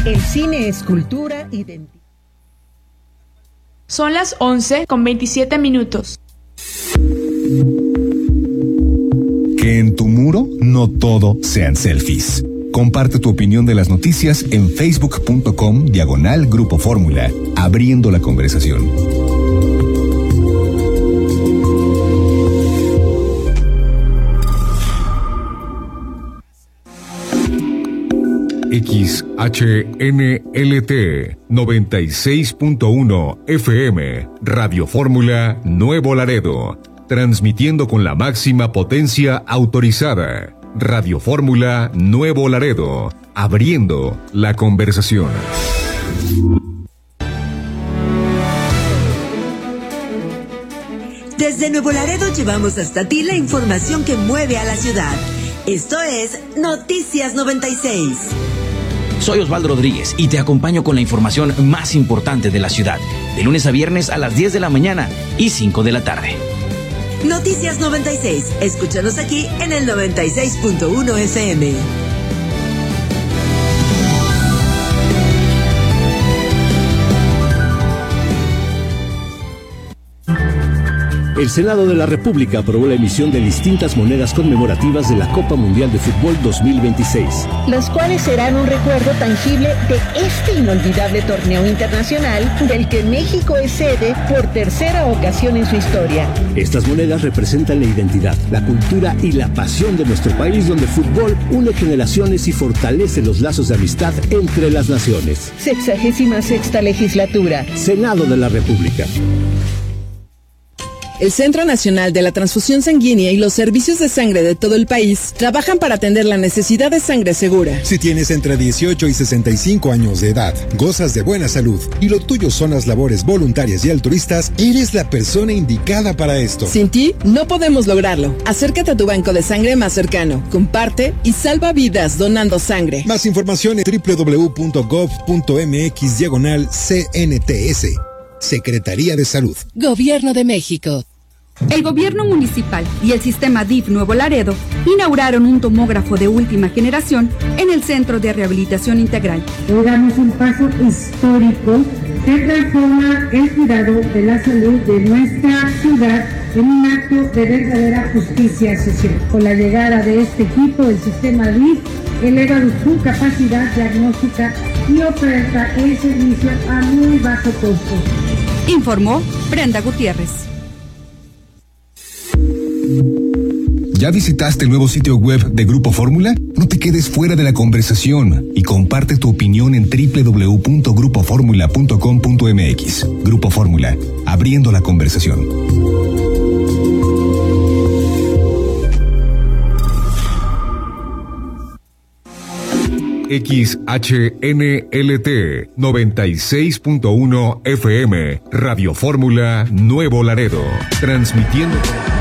El cine es cultura, identidad. Son las 11:27. Que en tu muro no todo sean selfies. Comparte tu opinión de las noticias en facebook.com/Grupo Fórmula, abriendo la conversación. XHNLT 96.1 FM, Radio Fórmula Nuevo Laredo, transmitiendo con la máxima potencia autorizada. Radio Fórmula Nuevo Laredo, abriendo la conversación. Desde Nuevo Laredo llevamos hasta ti la información que mueve a la ciudad. Esto es Noticias 96. Soy Osvaldo Rodríguez y te acompaño con la información más importante de la ciudad, de lunes a viernes a las 10 de la mañana y 5 de la tarde. Noticias 96. Escúchanos aquí en el 96.1 FM. El Senado de la República aprobó la emisión de distintas monedas conmemorativas de la Copa Mundial de Fútbol 2026. Las cuales serán un recuerdo tangible de este inolvidable torneo internacional del que México es sede por tercera ocasión en su historia. Estas monedas representan la identidad, la cultura y la pasión de nuestro país, donde el fútbol une generaciones y fortalece los lazos de amistad entre las naciones. 66ª legislatura. Senado de la República. El Centro Nacional de la Transfusión Sanguínea y los servicios de sangre de todo el país trabajan para atender la necesidad de sangre segura. Si tienes entre 18 y 65 años de edad, gozas de buena salud y lo tuyo son las labores voluntarias y altruistas, eres la persona indicada para esto. Sin ti, no podemos lograrlo. Acércate a tu banco de sangre más cercano, comparte y salva vidas donando sangre. Más información en www.gov.mx/CNTS. Secretaría de Salud. Gobierno de México. El gobierno municipal y el sistema DIF Nuevo Laredo inauguraron un tomógrafo de última generación en el Centro de Rehabilitación Integral. Damos un paso histórico que transforma el cuidado de la salud de nuestra ciudad en un acto de verdadera justicia social. Con la llegada de este equipo, el sistema DIF eleva su capacidad diagnóstica y oferta el servicio a muy bajo costo. Informó Brenda Gutiérrez. ¿Ya visitaste el nuevo sitio web de Grupo Fórmula? No te quedes fuera de la conversación y comparte tu opinión en www.grupoformula.com.mx. Grupo Fórmula, abriendo la conversación. XHNLT 96.1 FM, Radio Fórmula Nuevo Laredo, transmitiendo.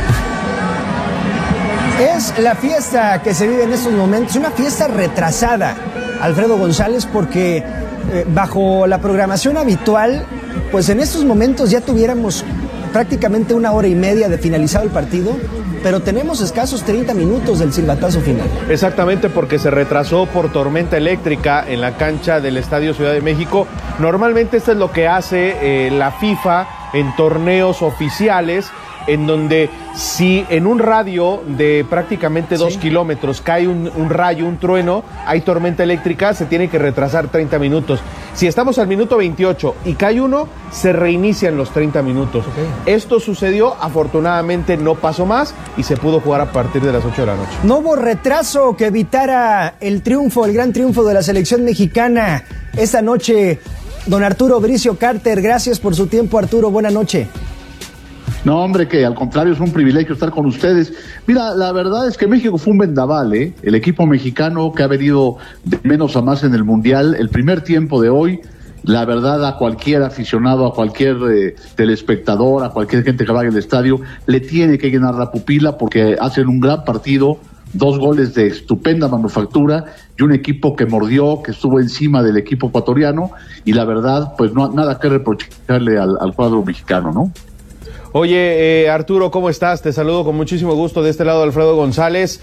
Es la fiesta que se vive en estos momentos, una fiesta retrasada, Alfredo González, porque bajo la programación habitual, pues en estos momentos ya tuviéramos prácticamente 1 hora y media de finalizado el partido, pero tenemos escasos 30 minutos del silbatazo final. Exactamente, porque se retrasó por tormenta eléctrica en la cancha del Estadio Ciudad de México. Normalmente esto es lo que hace la FIFA en torneos oficiales, en donde si en un radio de prácticamente 2 kilómetros cae un rayo, un trueno, hay tormenta eléctrica, se tiene que retrasar 30 minutos. Si estamos al minuto 28 y cae uno, se reinician los 30 minutos. Okay. Esto sucedió, afortunadamente no pasó más y se pudo jugar a partir de las 8 de la noche. No hubo retraso que evitara el triunfo, el gran triunfo de la selección mexicana esta noche. Don Arturo Bricio Carter, gracias por su tiempo, Arturo, buena noche. No, hombre, que al contrario es un privilegio estar con ustedes. Mira, la verdad es que México fue un vendaval, ¿eh? El equipo mexicano que ha venido de menos a más en el Mundial, el primer tiempo de hoy, la verdad a cualquier aficionado, a cualquier telespectador, a cualquier gente que vaya al estadio, le tiene que llenar la pupila porque hacen un gran partido, 2 goles de estupenda manufactura y un equipo que mordió, que estuvo encima del equipo ecuatoriano y la verdad, pues no nada que reprocharle al cuadro mexicano, ¿no? Oye, Arturo, ¿cómo estás? Te saludo con muchísimo gusto de este lado, Alfredo González.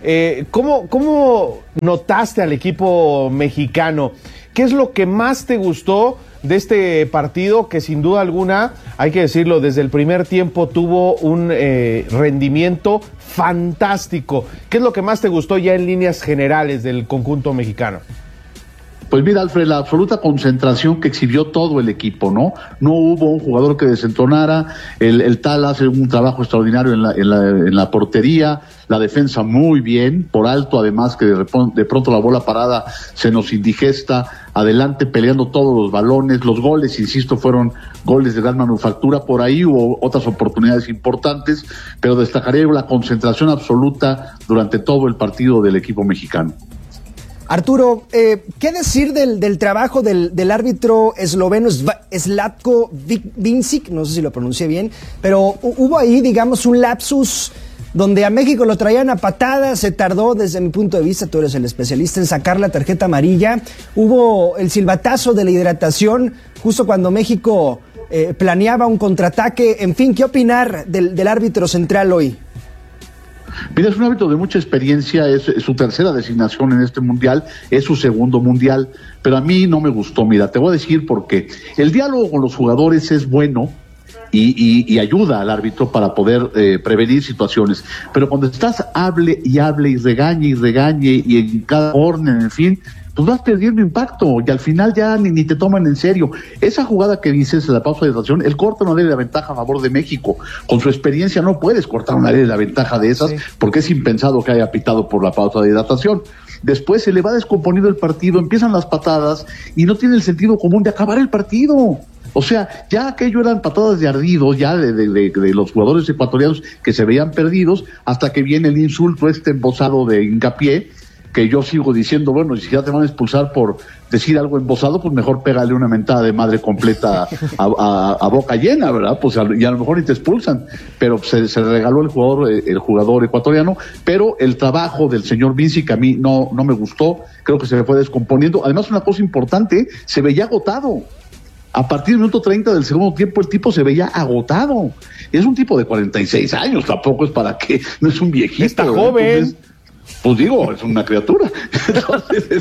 ¿Cómo notaste al equipo mexicano? ¿Qué es lo que más te gustó de este partido que sin duda alguna, hay que decirlo, desde el primer tiempo tuvo un rendimiento fantástico? ¿Qué es lo que más te gustó ya en líneas generales del conjunto mexicano? Pues mira, Alfred, la absoluta concentración que exhibió todo el equipo, ¿no? No hubo un jugador que desentonara, el Tal hace un trabajo extraordinario en la portería, la defensa muy bien, por alto además que de pronto la bola parada se nos indigesta, adelante peleando todos los balones, los goles, insisto, fueron goles de gran manufactura, por ahí hubo otras oportunidades importantes, pero destacaría la concentración absoluta durante todo el partido del equipo mexicano. Arturo, ¿qué decir del trabajo del árbitro esloveno Zlatko Vincic? No sé si lo pronuncié bien, pero hubo ahí, digamos, un lapsus donde a México lo traían a patadas, se tardó desde mi punto de vista, tú eres el especialista, en sacar la tarjeta amarilla. Hubo el silbatazo de la hidratación justo cuando México planeaba un contraataque. En fin, ¿qué opinar del árbitro central hoy? Mira, es un árbitro de mucha experiencia, es su tercera designación en este mundial, es su segundo mundial, pero a mí no me gustó. Mira, te voy a decir por qué. El diálogo con los jugadores es bueno y ayuda al árbitro para poder prevenir situaciones, pero cuando estás hable y regañe y en cada orden, en fin, pues vas perdiendo impacto y al final ya ni te toman en serio. Esa jugada que dices, la pausa de hidratación, él corta una ley de ventaja a favor de México. Con su experiencia no puedes cortar una ley de la ventaja de esas, sí, porque es impensado que haya pitado por la pausa de hidratación. Después se le va descomponiendo el partido, empiezan las patadas y no tiene el sentido común de acabar el partido. O sea, ya aquello eran patadas de ardidos, ya de los jugadores ecuatorianos que se veían perdidos, hasta que viene el insulto embosado de Hincapié, que yo sigo diciendo, bueno, si ya te van a expulsar por decir algo embosado, pues mejor pégale una mentada de madre completa a boca llena, ¿verdad? Pues y a lo mejor ni te expulsan, pero se regaló el jugador ecuatoriano, pero el trabajo del señor Vincic a mí no me gustó, creo que se le fue descomponiendo. Además, una cosa importante, se veía agotado. A partir del minuto 30 del segundo tiempo, el tipo se veía agotado. Es un tipo de 46 años, tampoco es para qué, no es un viejito. Está joven. Entonces, pues digo, es una criatura. Entonces,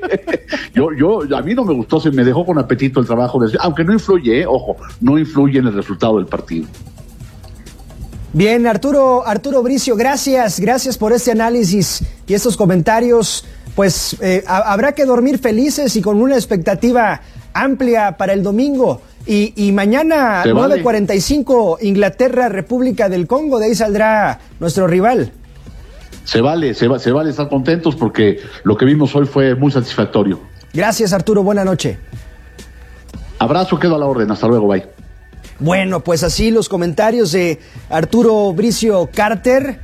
a mí no me gustó, se me dejó con apetito el trabajo, aunque no influye, ojo, no influye en el resultado del partido. Bien, Arturo Bricio, gracias por este análisis y estos comentarios. Pues habrá que dormir felices y con una expectativa amplia para el domingo. Y mañana, 9:45, Inglaterra, República del Congo, de ahí saldrá nuestro rival. Se vale estar contentos porque lo que vimos hoy fue muy satisfactorio. Gracias, Arturo, buena noche. Abrazo, quedo a la orden, hasta luego, bye. Bueno, pues así los comentarios de Arturo Bricio Carter,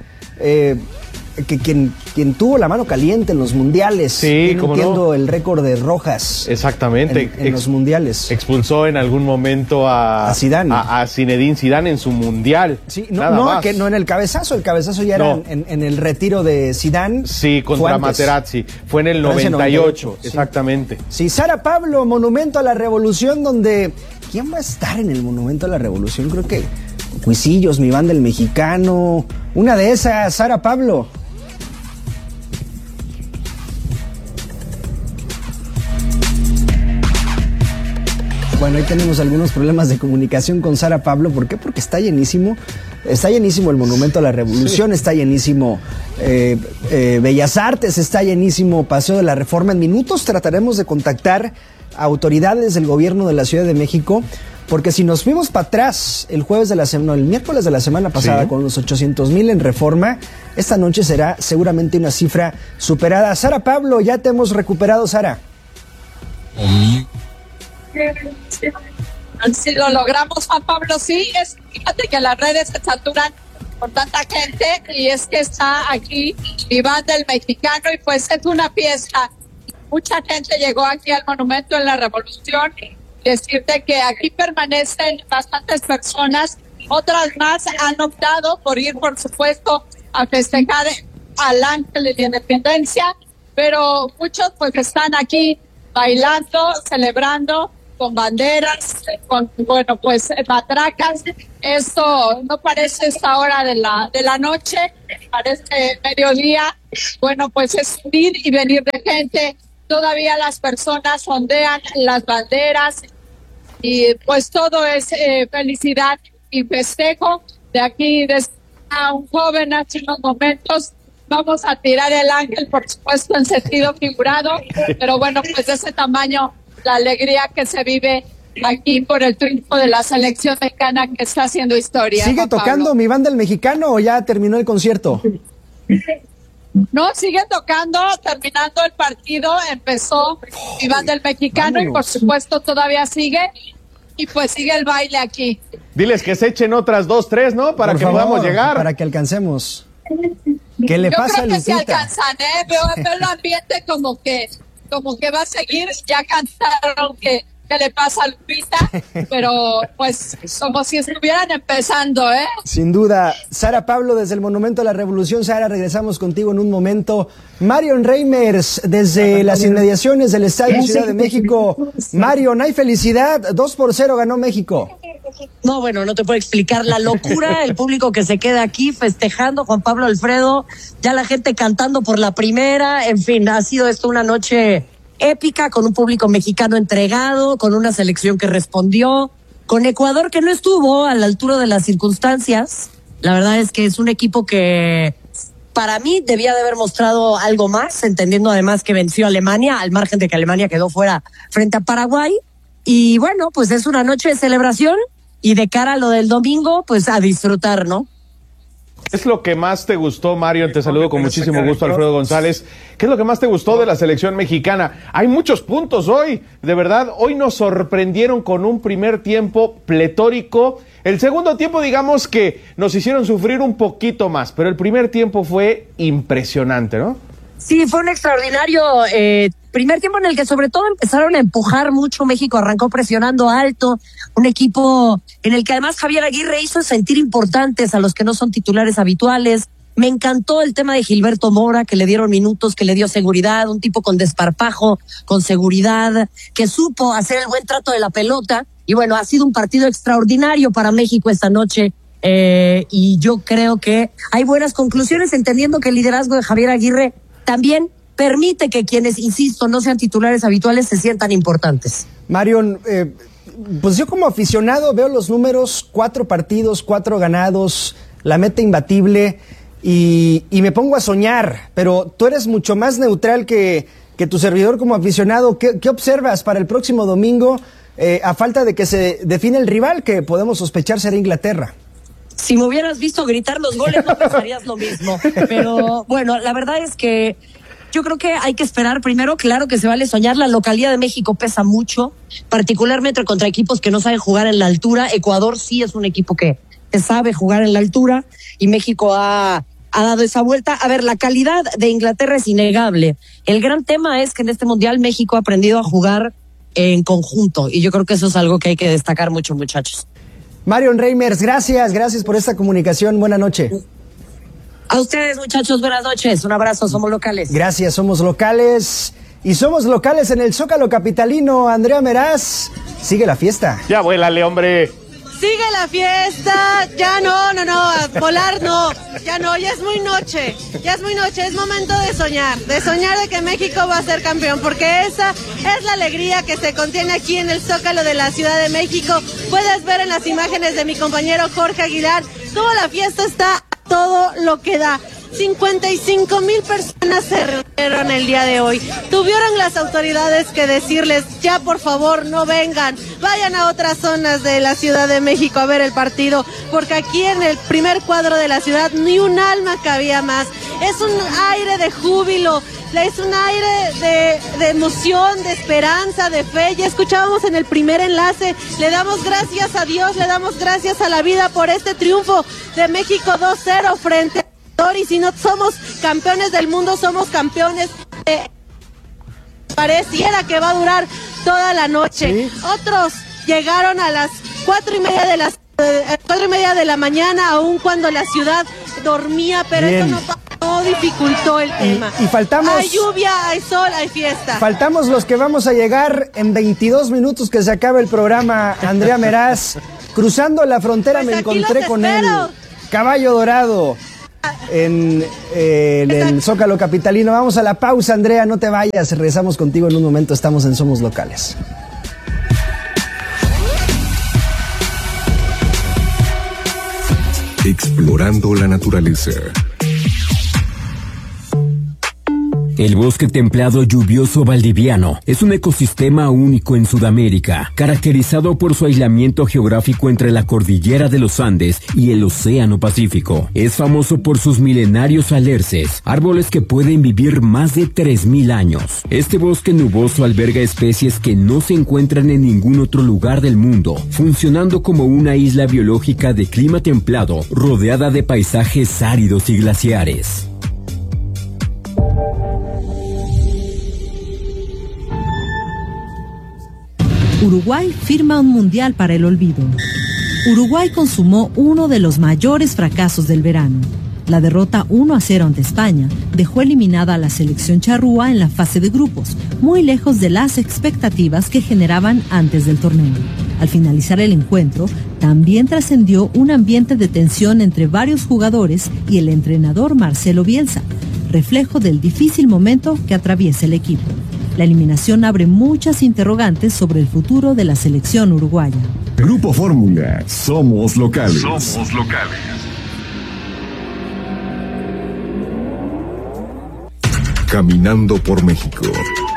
quien tuvo la mano caliente en los mundiales. Sí, como entiendo, el récord de Rojas. Exactamente. En los mundiales. Expulsó en algún momento a Zidane. A Zinedine Zidane en su mundial. Sí, no en el cabezazo. El cabezazo ya era en el retiro de Zidane. Sí, contra Materazzi. Fue en el 98, exactamente. Sí, Sara Pablo, Monumento a la Revolución, donde... ¿Quién va a estar en el Monumento a la Revolución? Creo que Cuisillos, mi banda el mexicano. Una de esas, Sara Pablo. Bueno, ahí tenemos algunos problemas de comunicación con Sara Pablo. ¿Por qué? Porque está llenísimo. Está llenísimo el Monumento a la Revolución, sí. Está llenísimo Bellas Artes, está llenísimo Paseo de la Reforma. En minutos trataremos de contactar a autoridades del gobierno de la Ciudad de México, porque si nos fuimos para atrás el miércoles de la semana pasada, sí, con los 800,000 en Reforma, esta noche será seguramente una cifra superada. Sara Pablo, ya te hemos recuperado, Sara. Si lo logramos, Juan Pablo, sí, fíjate que las redes se saturan por tanta gente y es que está aquí mi banda el mexicano y pues es una fiesta. Mucha gente llegó aquí al Monumento en la Revolución. Decirte que aquí permanecen bastantes personas, otras más han optado por ir, por supuesto, a festejar al Ángel de la Independencia, pero muchos pues están aquí bailando, celebrando con banderas, con, bueno, pues matracas. Esto no parece esta hora de la noche, parece mediodía. Bueno, pues es ir y venir de gente. Todavía las personas ondean las banderas y pues todo es felicidad y festejo. De aquí a un joven hace unos momentos. Vamos a tirar el ángel, por supuesto, en sentido figurado, pero bueno, pues de ese tamaño, la alegría que se vive aquí por el triunfo de la selección mexicana que está haciendo historia. ¿Sigue tocando Mi Banda el Mexicano o ya terminó el concierto? No, sigue tocando, terminando el partido, empezó Mi Banda el Mexicano. Vámonos. Y por supuesto todavía sigue, y pues sigue el baile aquí. Diles que se echen otras 2, 3, ¿no? Para por que favor, podamos llegar. Para que alcancemos. ¿Qué le pasa a Lupita? Yo creo que se alcanzan, Veo el ambiente como que va a seguir. Ya cantaron que le pasa a Lupita, pero pues como si estuvieran empezando, Sin duda. Sara Pablo, desde el Monumento a la Revolución. Sara, regresamos contigo en un momento. Marion Reimers, desde las inmediaciones del Estadio Ciudad de México. Marion, hay felicidad. 2-0 ganó México. No, bueno, no te puedo explicar la locura, el público que se queda aquí festejando, Juan Pablo Alfredo, ya la gente cantando por la primera, en fin, ha sido esto una noche épica, con un público mexicano entregado, con una selección que respondió, con Ecuador que no estuvo a la altura de las circunstancias. La verdad es que es un equipo que para mí debía de haber mostrado algo más, entendiendo además que venció a Alemania, al margen de que Alemania quedó fuera frente a Paraguay. Y bueno, pues es una noche de celebración y de cara a lo del domingo, pues a disfrutar, ¿no? ¿Qué es lo que más te gustó, Mario? Te saludo con muchísimo gusto, Alfredo González. ¿Qué es lo que más te gustó de la selección mexicana? Hay muchos puntos hoy, de verdad. Hoy nos sorprendieron con un primer tiempo pletórico. El segundo tiempo, digamos que nos hicieron sufrir un poquito más, pero el primer tiempo fue impresionante, ¿no? Sí, fue un extraordinario primer tiempo en el que sobre todo empezaron a empujar mucho. México arrancó presionando alto, un equipo en el que además Javier Aguirre hizo sentir importantes a los que no son titulares habituales. Me encantó el tema de Gilberto Mora, que le dieron minutos, que le dio seguridad, un tipo con desparpajo, con seguridad, que supo hacer el buen trato de la pelota. Y bueno, ha sido un partido extraordinario para México esta noche. Y yo creo que hay buenas conclusiones, entendiendo que el liderazgo de Javier Aguirre también permite que quienes, insisto, no sean titulares habituales se sientan importantes. Marion, pues yo como aficionado veo los números, 4 partidos, 4 ganados, la meta imbatible, y me pongo a soñar, pero tú eres mucho más neutral que tu servidor como aficionado. ¿Qué observas para el próximo domingo, a falta de que se define el rival, que podemos sospechar será Inglaterra? Si me hubieras visto gritar los goles, no pensarías lo mismo. Pero bueno, la verdad es que yo creo que hay que esperar primero. Claro que se vale soñar. La localidad de México pesa mucho, particularmente contra equipos que no saben jugar en la altura. Ecuador sí es un equipo que sabe jugar en la altura, y México ha dado esa vuelta. A ver, la calidad de Inglaterra es innegable. El gran tema es que en este Mundial México ha aprendido a jugar en conjunto, y yo creo que eso es algo que hay que destacar mucho, muchachos. Marion Reimers, gracias por esta comunicación. Buena noche. A ustedes, muchachos, buenas noches. Un abrazo, somos locales. Gracias, somos locales. Y somos locales en el Zócalo capitalino. Andrea Meraz, sigue la fiesta. Ya vuélale, hombre. Sigue la fiesta. Ya no, volar no. Ya no, ya es muy noche. Es momento de soñar de que México va a ser campeón, porque esa es la alegría que se contiene aquí en el Zócalo de la Ciudad de México. Puedes ver en las imágenes de mi compañero Jorge Aguilar cómo la fiesta está a todo lo que da. 55,000 personas se reunieron el día de hoy. Tuvieron las autoridades que decirles, ya por favor no vengan, vayan a otras zonas de la Ciudad de México a ver el partido, porque aquí en el primer cuadro de la ciudad ni un alma cabía más. Es un aire de júbilo, es un aire de emoción, de esperanza, de fe. Ya escuchábamos en el primer enlace, le damos gracias a Dios, le damos gracias a la vida por este triunfo de México 2-0 frente a... Y si no somos campeones del mundo, somos campeones. Pareciera que va a durar toda la noche. ¿Sí? Otros llegaron a las 4:30 de la mañana, aun cuando la ciudad dormía, pero eso no pasa No dificultó el tema. Y faltamos... Hay lluvia, hay sol, hay fiesta. Faltamos los que vamos a llegar en 22 minutos que se acaba el programa. Andrea Meraz, cruzando la frontera pues me encontré con el Caballo Dorado en el Zócalo capitalino. Vamos a la pausa, Andrea, no te vayas. Regresamos contigo en un momento, estamos en Somos Locales. Explorando la naturaleza. El bosque templado lluvioso valdiviano es un ecosistema único en Sudamérica, caracterizado por su aislamiento geográfico entre la cordillera de los Andes y el Océano Pacífico. Es famoso por sus milenarios alerces, árboles que pueden vivir más de 3.000 años. Este bosque nuboso alberga especies que no se encuentran en ningún otro lugar del mundo, funcionando como una isla biológica de clima templado, rodeada de paisajes áridos y glaciares. Uruguay firma un mundial para el olvido. Uruguay consumó uno de los mayores fracasos del verano. La derrota 1-0 ante España dejó eliminada a la selección charrúa en la fase de grupos, muy lejos de las expectativas que generaban antes del torneo. Al finalizar el encuentro, también trascendió un ambiente de tensión entre varios jugadores y el entrenador Marcelo Bielsa, reflejo del difícil momento que atraviesa el equipo. La eliminación abre muchas interrogantes sobre el futuro de la selección uruguaya. Grupo Fórmula, somos locales. Somos locales. Caminando por México.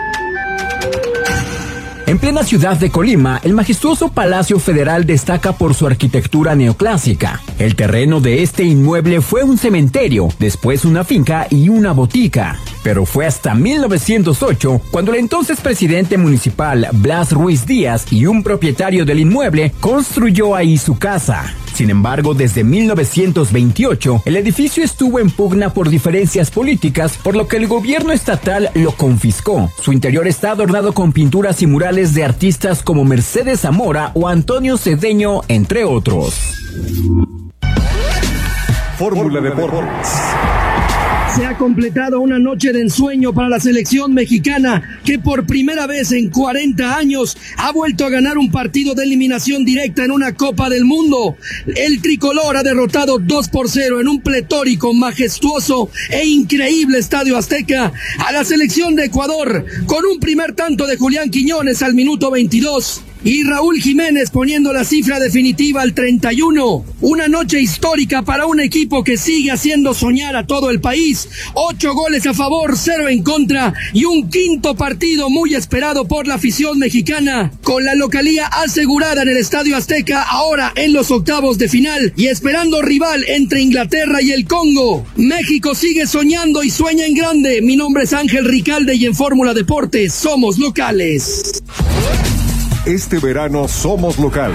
En plena ciudad de Colima, el majestuoso Palacio Federal destaca por su arquitectura neoclásica. El terreno de este inmueble fue un cementerio, después una finca y una botica. Pero fue hasta 1908 cuando el entonces presidente municipal Blas Ruiz Díaz y un propietario del inmueble construyó ahí su casa. Sin embargo, desde 1928, el edificio estuvo en pugna por diferencias políticas, por lo que el gobierno estatal lo confiscó. Su interior está adornado con pinturas y murales de artistas como Mercedes Zamora o Antonio Cedeño, entre otros. Fórmula Deportes. Se ha completado una noche de ensueño para la selección mexicana, que por primera vez en 40 años ha vuelto a ganar un partido de eliminación directa en una Copa del Mundo. El tricolor ha derrotado 2-0 en un pletórico, majestuoso e increíble Estadio Azteca a la selección de Ecuador, con un primer tanto de Julián Quiñones al minuto 22. Y Raúl Jiménez poniendo la cifra definitiva al 31. Una noche histórica para un equipo que sigue haciendo soñar a todo el país. 8 goles a favor, 0 en contra y un quinto partido muy esperado por la afición mexicana. Con la localía asegurada en el Estadio Azteca, ahora en los octavos de final y esperando rival entre Inglaterra y el Congo. México sigue soñando y sueña en grande. Mi nombre es Ángel Ricalde y en Fórmula Deportes somos locales. Este verano somos locales.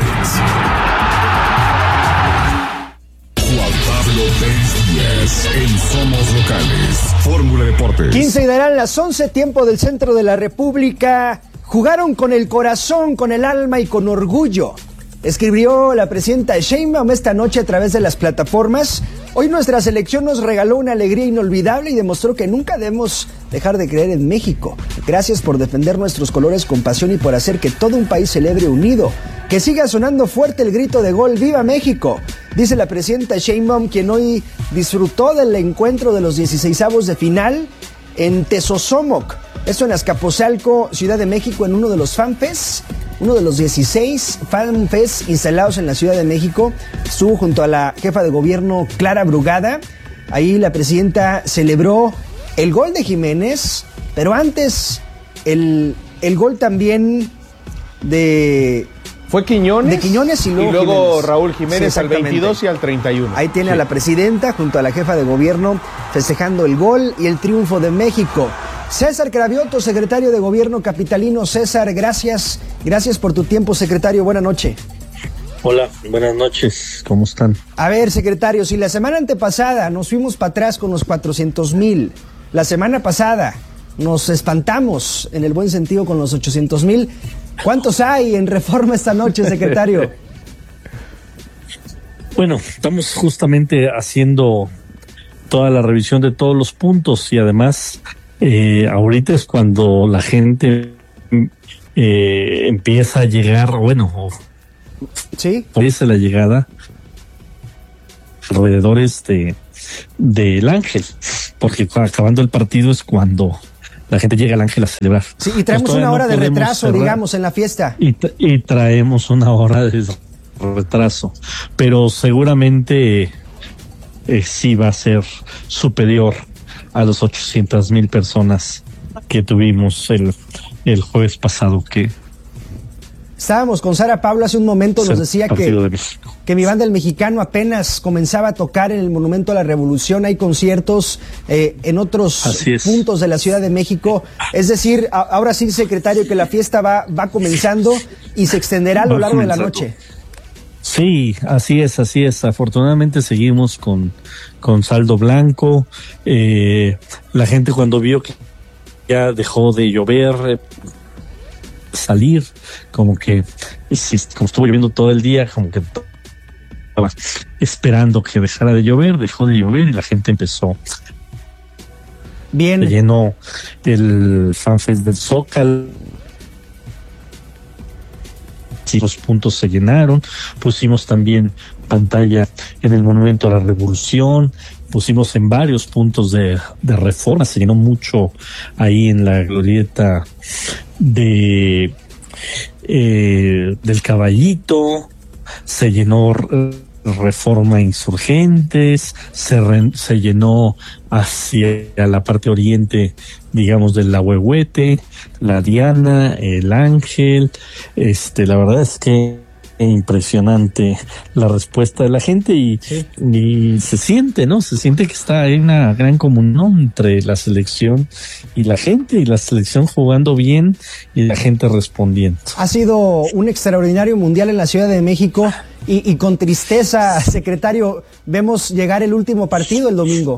Juan Pablo Díaz en Somos Locales. Fórmula Deportes. 15 y darán las 11, tiempo del centro de la República. Jugaron con el corazón, con el alma y con orgullo. Escribió la presidenta Sheinbaum esta noche a través de las plataformas. Hoy nuestra selección nos regaló una alegría inolvidable y demostró que nunca debemos dejar de creer en México. Gracias por defender nuestros colores con pasión y por hacer que todo un país celebre unido. Que siga sonando fuerte el grito de gol, ¡Viva México!, dice la presidenta Sheinbaum, quien hoy disfrutó del encuentro de los 16avos de final en Tezosomoc. Esto en Azcapotzalco, Ciudad de México, en uno de los FanFest, uno de los 16 FanFest instalados en la Ciudad de México. Estuvo junto a la jefa de gobierno Clara Brugada. Ahí la presidenta celebró el gol de Jiménez, pero antes el gol también de... Fue Quiñones. De Quiñones y luego Jiménez. Raúl Jiménez, sí, al 22 y al 31. Ahí tiene a la presidenta junto a la jefa de gobierno festejando el gol y el triunfo de México. César Cravioto, secretario de Gobierno capitalino. César, gracias por tu tiempo, secretario. Buenas noches. Hola, buenas noches. ¿Cómo están? A ver, secretario, si la semana antepasada nos fuimos para atrás con los 400,000, la semana pasada nos espantamos, en el buen sentido, con los 800,000, ¿cuántos hay en Reforma esta noche, secretario? Bueno, estamos justamente haciendo toda la revisión de todos los puntos, y además ahorita es cuando la gente empieza a llegar, sí, empieza la llegada alrededores del Ángel, porque acabando el partido es cuando la gente llega al Ángel a celebrar. Sí, y traemos una hora de retraso, digamos, en la fiesta. Y traemos una hora de retraso, pero seguramente sí va a ser superior a los 800,000 personas que tuvimos el jueves pasado. Que estábamos con Sara Pablo hace un momento, nos decía que mi banda El Mexicano apenas comenzaba a tocar en el Monumento a la Revolución. Hay conciertos en otros puntos de la Ciudad de México. Es decir, ahora sí, secretario, que la fiesta va comenzando y se extenderá a lo largo de la noche. Sí, así es. Afortunadamente seguimos con saldo blanco. La gente, cuando vio que ya dejó de llover, salir, como estuvo lloviendo todo el día, como que estaba esperando que dejara de llover, dejó de llover y la gente empezó. Bien. Se llenó el FanFest del Zócalo. Sí, los puntos se llenaron. Pusimos también pantalla en el Monumento a la Revolución, pusimos en varios puntos de Reforma, se llenó mucho ahí en la glorieta del Caballito, se llenó Reforma Insurgentes, se llenó hacia la parte oriente, digamos, del Ahuehuete, la Diana, el Ángel. La verdad es que impresionante la respuesta de la gente y se siente, ¿no? Se siente que está ahí una gran comunión entre la selección y la gente, y la selección jugando bien y la gente respondiendo. Ha sido un extraordinario mundial en la Ciudad de México y con tristeza, secretario, vemos llegar el último partido el domingo.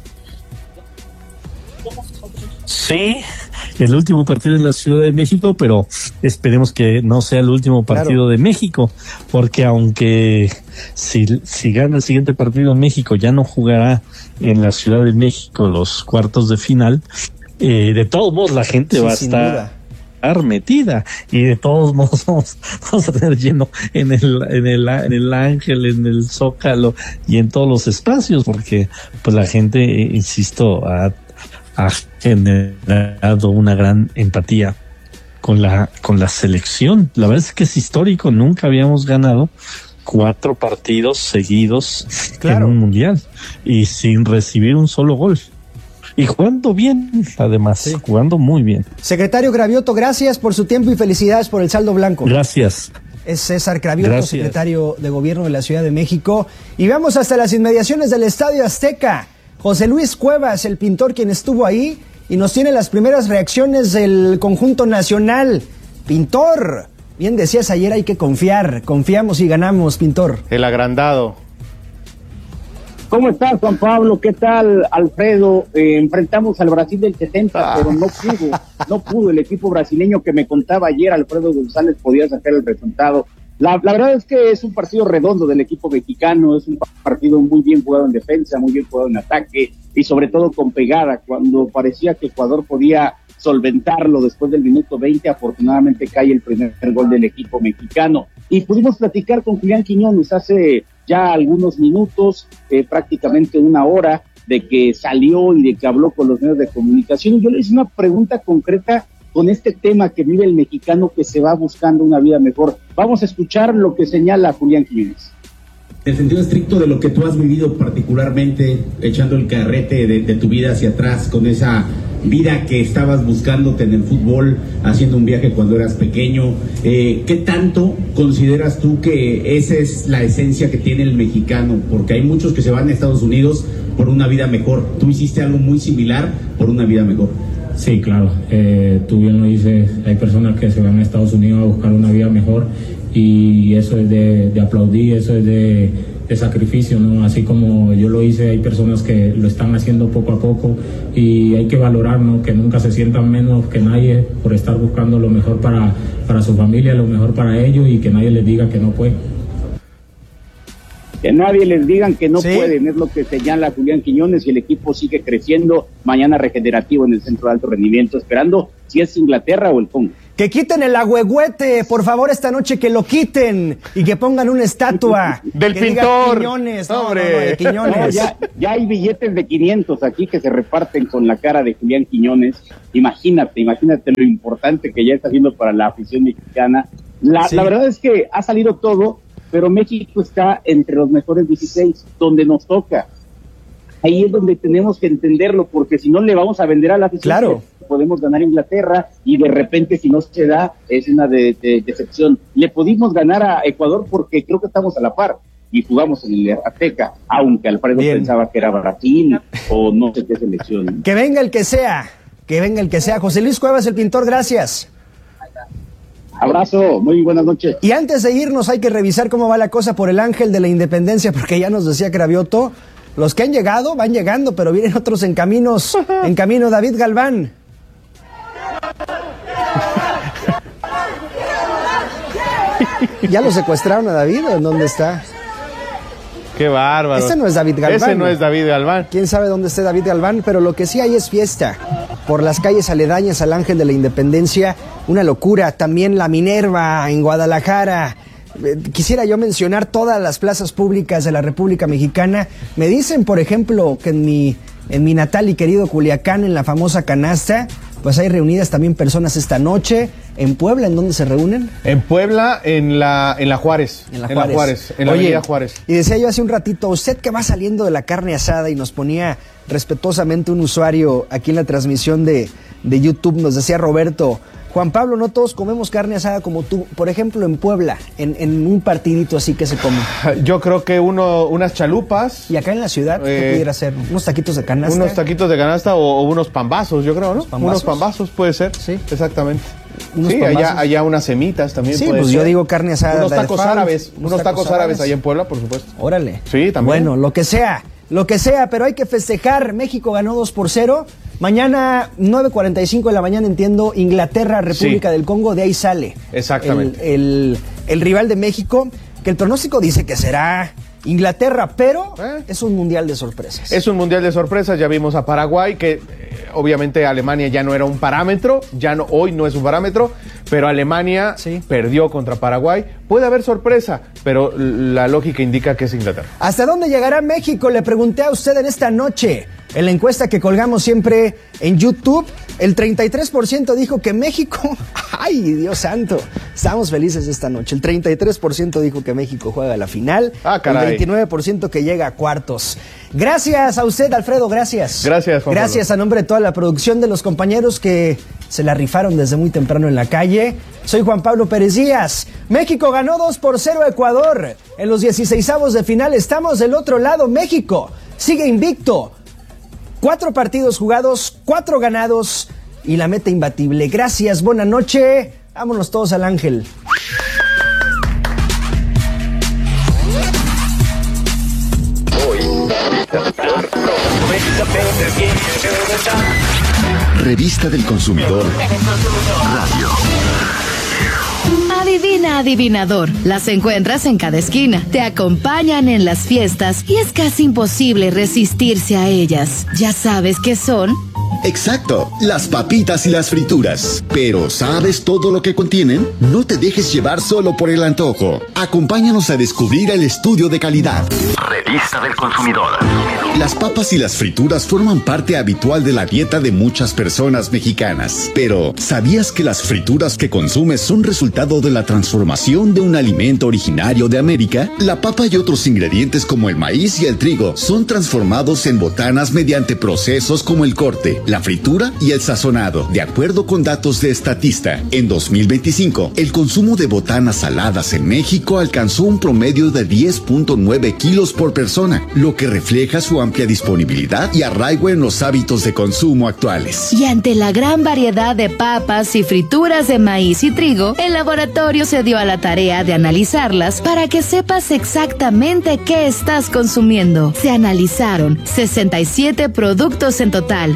Sí, el último partido en la Ciudad de México, pero esperemos que no sea el último partido de México, porque aunque si gana el siguiente partido en México, ya no jugará en la Ciudad de México los cuartos de final. De todos modos la gente va a estar metida, y de todos modos vamos a tener lleno en el Ángel, en el Zócalo y en todos los espacios, porque pues la gente, insisto, ha generado una gran empatía con la selección. La verdad es que es histórico, nunca habíamos ganado 4 partidos seguidos en un mundial y sin recibir un solo gol. Y jugando bien, además, jugando muy bien. Secretario Cravioto, gracias por su tiempo y felicidades por el saldo blanco. Gracias. Es César Cravioto, secretario de Gobierno de la Ciudad de México. Y vamos hasta las inmediaciones del Estadio Azteca. José Luis Cuevas, el pintor, quien estuvo ahí y nos tiene las primeras reacciones del conjunto nacional. Pintor, bien decías ayer, hay que confiar. Confiamos y ganamos, pintor. El agrandado. ¿Cómo estás, Juan Pablo? ¿Qué tal, Alfredo? Enfrentamos al Brasil del 70, pero no pudo el equipo brasileño que me contaba ayer, Alfredo González, podía sacar el resultado. La verdad es que es un partido redondo del equipo mexicano, es un partido muy bien jugado en defensa, muy bien jugado en ataque y sobre todo con pegada. Cuando parecía que Ecuador podía solventarlo después del minuto 20, afortunadamente cae el primer gol del equipo mexicano. Y pudimos platicar con Julián Quiñones hace ya algunos minutos, prácticamente una hora, de que salió y de que habló con los medios de comunicación. Y yo le hice una pregunta concreta con este tema que vive el mexicano, que se va buscando una vida mejor. Vamos a escuchar lo que señala Julián Quiñones. En el sentido estricto de lo que tú has vivido particularmente, echando el carrete de tu vida hacia atrás, con esa vida que estabas buscándote en el fútbol, haciendo un viaje cuando eras pequeño, ¿qué tanto consideras tú que esa es la esencia que tiene el mexicano? Porque hay muchos que se van a Estados Unidos por una vida mejor. Tú hiciste algo muy similar por una vida mejor. Sí, claro, tú bien lo dices, hay personas que se van a Estados Unidos a buscar una vida mejor y eso es de aplaudir, eso es de sacrificio, ¿no? Así como yo lo hice, hay personas que lo están haciendo poco a poco y hay que valorar, ¿no? Que nunca se sientan menos que nadie por estar buscando lo mejor para su familia, lo mejor para ellos y que nadie les diga que no puede. Que nadie les digan que no pueden, es lo que señala Julián Quiñones, y el equipo sigue creciendo. Mañana regenerativo en el centro de alto rendimiento, esperando si es Inglaterra o el Congo. Que quiten el agüehuete, por favor, esta noche, que lo quiten y que pongan una estatua del que pintor. Diga Quiñones, hombre. de Quiñones. No, ya hay billetes de 500 aquí que se reparten con la cara de Julián Quiñones. Imagínate lo importante que ya está haciendo para la afición mexicana. La verdad es que ha salido todo, pero México está entre los mejores 16, donde nos toca. Ahí es donde tenemos que entenderlo, porque si no le vamos a vender a la afición. Claro. Podemos ganar Inglaterra y de repente, si no se da, es una decepción. Le pudimos ganar a Ecuador porque creo que estamos a la par y jugamos en el Azteca, aunque Alfredo pensaba que era Brasil o no sé qué selección. Que venga el que sea. José Luis Cuevas, el pintor, gracias. Abrazo, muy buenas noches. Y antes de irnos hay que revisar cómo va la cosa por el Ángel de la Independencia, porque ya nos decía Cravioto, los que han llegado van llegando, pero vienen otros en camino. David Galván. ¿Ya lo secuestraron a David o en dónde está? Qué bárbaro. Ese no es David Galván. Ese no es David Galván. ¿Quién sabe dónde esté David Galván? Pero lo que sí hay es fiesta. Por las calles aledañas al Ángel de la Independencia, una locura. También la Minerva en Guadalajara. Quisiera yo mencionar todas las plazas públicas de la República Mexicana. Me dicen, por ejemplo, que en mi natal y querido Culiacán, en la famosa canasta, pues hay reunidas también personas esta noche. ¿En Puebla en dónde se reúnen? En Puebla, en la Juárez. En la avenida Juárez. Y decía yo hace un ratito, usted que va saliendo de la carne asada, y nos ponía respetuosamente un usuario aquí en la transmisión de YouTube, nos decía Roberto, Juan Pablo, no todos comemos carne asada como tú. Por ejemplo, en Puebla, en un partidito así que se come. Yo creo que unas chalupas. Y acá en la ciudad, ¿qué pudiera ser? ¿Unos taquitos de canasta? Unos taquitos de canasta o unos pambazos, yo creo, ¿no? Unos pambazos puede ser. Sí, exactamente. Sí, allá unas semitas también. Sí, puede pues ser. Yo digo carne asada. Unos tacos árabes. Unos tacos árabes allá en Puebla, por supuesto. Órale. Sí, también. Bueno, lo que sea, pero hay que festejar. México ganó 2-0. Mañana, 9:45 de la mañana, entiendo, Inglaterra, República del Congo, de ahí sale. Exactamente. El rival de México, que el pronóstico dice que será Inglaterra, pero es un mundial de sorpresas. Es un mundial de sorpresas, ya vimos a Paraguay, que obviamente Alemania ya no era un parámetro, hoy no es un parámetro, pero Alemania perdió contra Paraguay. Puede haber sorpresa, pero la lógica indica que es Inglaterra. ¿Hasta dónde llegará México? Le pregunté a usted en esta noche. En la encuesta que colgamos siempre en YouTube, el 33% dijo que México... ¡Ay, Dios santo! Estamos felices esta noche. El 33% dijo que México juega a la final. Caray. El 29% que llega a cuartos. Gracias a usted, Alfredo, gracias. Gracias, Juan Gracias Pablo. A nombre de toda la producción, de los compañeros que se la rifaron desde muy temprano en la calle. Soy Juan Pablo Pérez Díaz. México ganó 2-0 a Ecuador. En los 16avos de final estamos del otro lado. México sigue invicto. 4 partidos jugados, 4 ganados y la meta imbatible. Gracias, buena noche. Vámonos todos al Ángel. Revista del Consumidor Radio. Adivina, adivinador. Las encuentras en cada esquina. Te acompañan en las fiestas y es casi imposible resistirse a ellas. ¿Ya sabes qué son? Exacto, las papitas y las frituras. Pero ¿sabes todo lo que contienen? No te dejes llevar solo por el antojo. Acompáñanos a descubrir el estudio de calidad. Revista del Consumidor. Las papas y las frituras forman parte habitual de la dieta de muchas personas mexicanas. Pero, ¿sabías que las frituras que consumes son resultado de la transformación de un alimento originario de América? La papa y otros ingredientes como el maíz y el trigo son transformados en botanas mediante procesos como el corte, la fritura y el sazonado. De acuerdo con datos de Statista, en 2025, el consumo de botanas saladas en México alcanzó un promedio de 10.9 kilos por persona, lo que refleja su amplia disponibilidad y arraigo en los hábitos de consumo actuales. Y ante la gran variedad de papas y frituras de maíz y trigo, el laboratorio se dio a la tarea de analizarlas para que sepas exactamente qué estás consumiendo. Se analizaron 67 productos en total, 33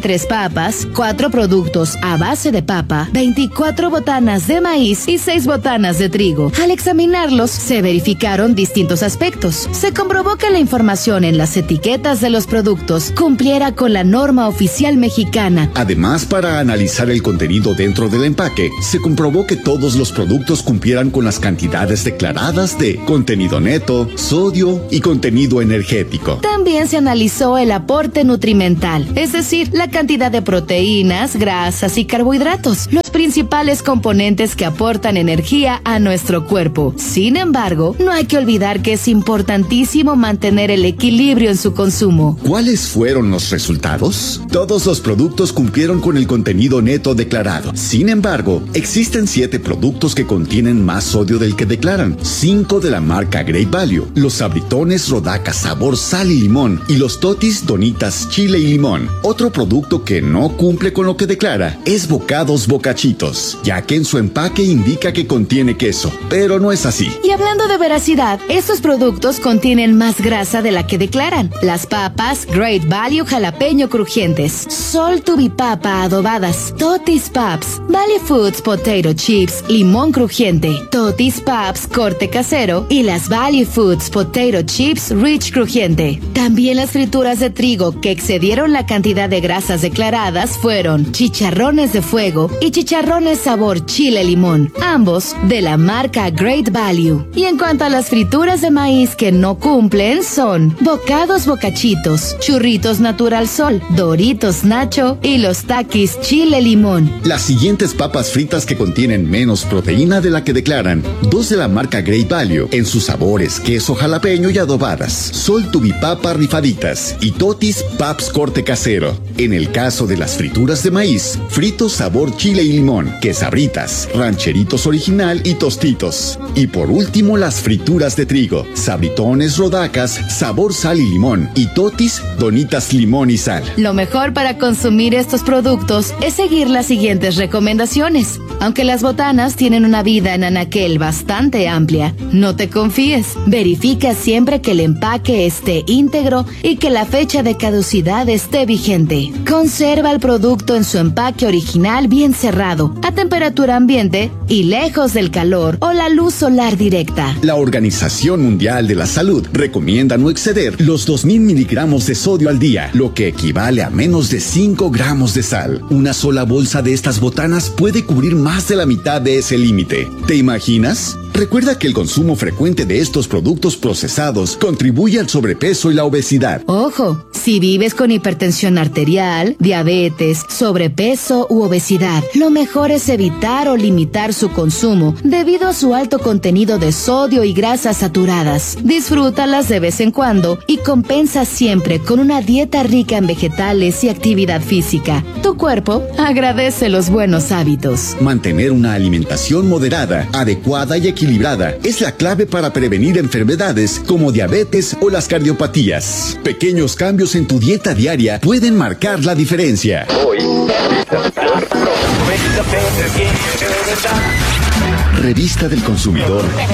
23 papas, 4 productos a base de papa, 24 botanas de maíz y 6 botanas de trigo. Al examinarlos, se verificaron distintos aspectos. Se comprobó que la información en las etiquetas de los productos cumpliera con la norma oficial mexicana. Además, para analizar el contenido dentro del empaque, se comprobó que todos los productos cumplieran con las cantidades declaradas de contenido neto, sodio y contenido energético. También se analizó el aporte nutrimental, es decir, la cantidad de proteínas, grasas y carbohidratos, los principales componentes que aportan energía a nuestro cuerpo. Sin embargo, no hay que olvidar que es importantísimo mantener el equilibrio en su consumo. ¿Cuáles fueron los resultados? Todos los productos cumplieron con el contenido neto declarado. Sin embargo, existen 7 productos que contienen más sodio del que declaran. 5 de la marca Great Value, los Sabritones Rodaca sabor sal y limón y los Totis Donitas chile y limón. Otro producto que no cumple con lo que declara es Bocados Bocachitos, ya que en su empaque indica que contiene queso, pero no es así. Y hablando de veracidad, estos productos contienen más grasa de la que declaran. Las papas Great Value jalapeño crujientes, Sol Tubipapa adobadas, Totis Paps, Valley Foods Potato Chips limón crujiente, Totis Paps corte casero y las Valley Foods Potato Chips Rich crujiente. También las frituras de trigo que excedieron la cantidad de grasas declaradas fueron chicharrones de fuego y chicharrones sabor chile limón, ambos de la marca Great Value. Y en cuanto a las frituras de maíz que no cumplen son Bocados Bocachitos, Churritos Natural Sol, Doritos Nacho y los Takis chile limón. Las siguientes papas fritas que contienen menos proteína de la que declaran, 2 de la marca Great Value en sus sabores queso jalapeño y adobadas, Sol Tubipapa rifaditas y Totis Paps corte casero. En el caso de las frituras de maíz, fritos sabor chile y limón, quesabritas, rancheritos original y tostitos. Y por último las frituras de trigo, Sabritones Rodacas sabor sal y limón y Totis Donitas limón y sal. Lo mejor para consumir estos productos es seguir las siguientes recomendaciones. Aunque las botanas tienen una vida en anaquel bastante amplia, no te confíes. Verifica siempre que el empaque esté íntegro y que la fecha de caducidad esté vigente. Conserva el producto en su empaque original bien cerrado, a temperatura ambiente y lejos del calor o la luz solar directa. La Organización Mundial de la Salud recomienda no exceder los 2000 miligramos de sodio al día, lo que equivale a menos de 5 gramos de sal. Una sola bolsa de estas botanas puede cubrir más de la mitad de ese límite. ¿Te imaginas? Recuerda que el consumo frecuente de estos productos procesados contribuye al sobrepeso y la obesidad. Ojo, si vives con hipertensión arterial, diabetes, sobrepeso u obesidad, lo mejor es evitar o limitar su consumo debido a su alto contenido de sodio y grasas saturadas. Disfrútalas de vez en cuando y compensa siempre con una dieta rica en vegetales y actividad física. Tu cuerpo agradece los buenos hábitos. Mantener una alimentación moderada, adecuada y equilibrada es la clave para prevenir enfermedades como diabetes o las cardiopatías. Pequeños cambios en tu dieta diaria pueden marcar la diferencia. Revista del Consumidor